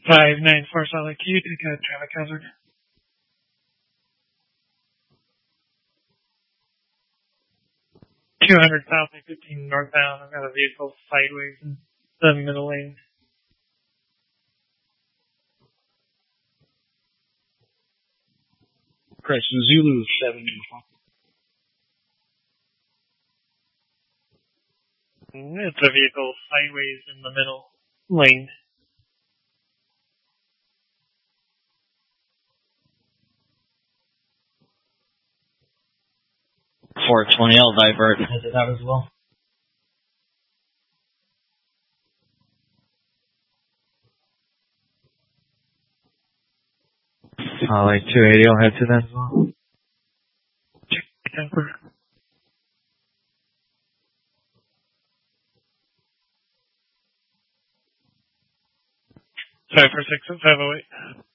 594 solid Q, take a traffic hazard. 200 south, 15 northbound. I've got a vehicle sideways in the middle lane. Correction, Zulu 7. It's a vehicle sideways in the middle lane. I'll divert and head it out as well. Like 280, I'll head to that as well. Check temper. Sorry for 6 at 508.